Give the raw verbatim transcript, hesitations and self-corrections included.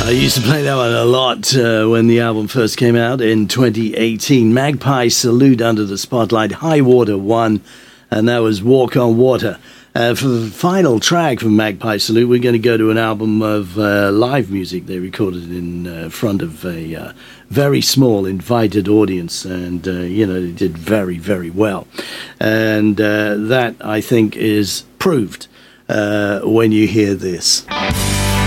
I used to play that one a lot uh, when the album first came out in twenty eighteen. Magpie Salute, Under the Spotlight, High Water one, and that was Walk on Water. Uh, for the final track from Magpie Salute, we're going to go to an album of uh, live music they recorded in uh, front of a uh, very small invited audience, and, uh, you know, they did very, very well. And uh, that, I think, is proved uh, when you hear this.